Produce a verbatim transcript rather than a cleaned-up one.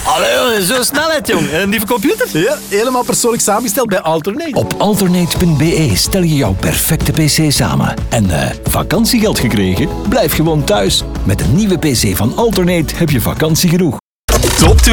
Allee, zo snelheid, jong. Een nieuwe computer? Ja, helemaal persoonlijk samengesteld bij Alternate. Op alternate punt b e stel je jouw perfecte pc samen. En eh, vakantiegeld gekregen? Blijf gewoon thuis. Met een nieuwe pc van Alternate heb je vakantie genoeg. Top